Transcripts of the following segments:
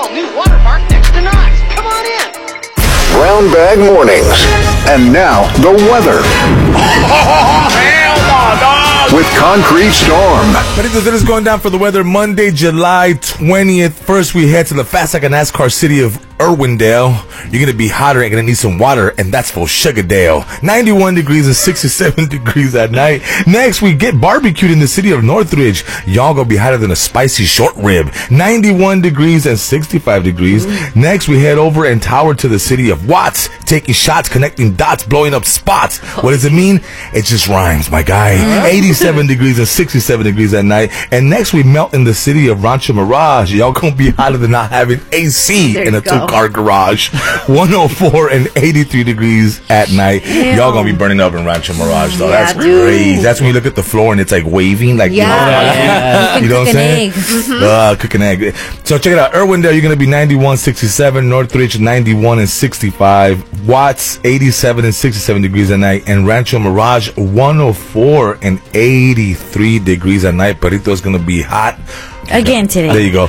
new water park next to Knott's. Come on in. Brown Bag Mornings. And now, the weather. Hell no, dog! With Concrete Storm. But it is going down for the weather Monday, July 20th. First, we head to the Fast Like a NASCAR city of Irwindale. You're going to be hotter and going to need some water, and that's for Sugardale. 91 degrees and 67 degrees at night. Next, we get barbecued in the city of Northridge. Y'all going to be hotter than a spicy short rib. 91 degrees and 65 degrees. Next, we head over and tower to the city of Watts. Taking shots, connecting dots, blowing up spots. What does it mean? It just rhymes, my guy. 87 degrees and 67 degrees at night. And next, we melt in the city of Rancho Mirage. Y'all going to be hotter than not having AC in a two-car garage. 104 and 83 degrees at night. Damn. Y'all gonna be burning up in Rancho Mirage though. Yeah, That's crazy. That's when you look at the floor and it's like waving, like you know what I'm saying? Cook an egg. So check it out. Irwindale, you're gonna be 91, 67. Northridge, 91 and 65. Watts, 87 and 67 degrees at night. And Rancho Mirage, 104 and 83 degrees at night. Perrito's gonna be hot again today. There you go.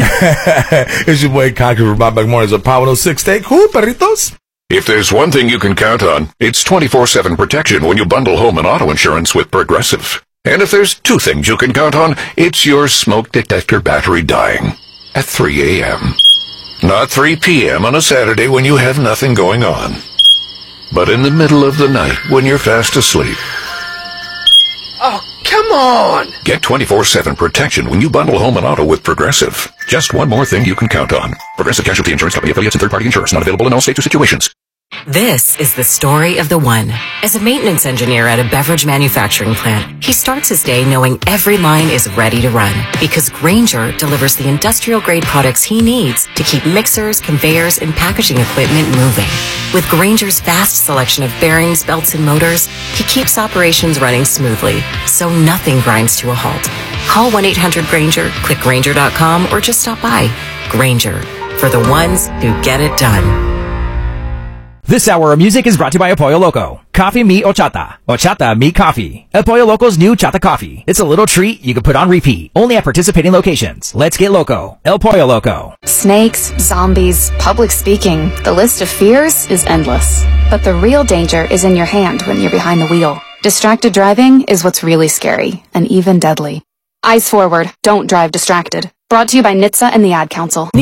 It's your boy Concrete for Brown Bag Mornings on Power 106. Stay cool, perritos. If there's one thing you can count on, it's 24/7 protection when you bundle home and auto insurance with Progressive. And if there's two things you can count on, it's your smoke detector battery dying at 3 a.m. Not 3 p.m. on a Saturday when you have nothing going on, but in the middle of the night when you're fast asleep. Oh, come on. Get 24/7 protection when you bundle home and auto with Progressive. Just one more thing you can count on. Progressive Casualty Insurance Company affiliates and third-party insurance not available in all states or situations. This is the story of the one. As a maintenance engineer at a beverage manufacturing plant, he starts his day knowing every line is ready to run because Grainger delivers the industrial-grade products he needs to keep mixers, conveyors, and packaging equipment moving. With Grainger's vast selection of bearings, belts, and motors, he keeps operations running smoothly, so nothing grinds to a halt. Call 1-800-GRAINGER, click Grainger.com, or just stop by. Grainger, for the ones who get it done. This hour of music is brought to you by El Pollo Loco. Coffee, meat, horchata. Horchata, meat, coffee. El Pollo Loco's new Chata Coffee. It's a little treat you can put on repeat. Only at participating locations. Let's get loco. El Pollo Loco. Snakes, zombies, public speaking. The list of fears is endless. But the real danger is in your hand when you're behind the wheel. Distracted driving is what's really scary and even deadly. Eyes forward. Don't drive distracted. Brought to you by NHTSA and the Ad Council.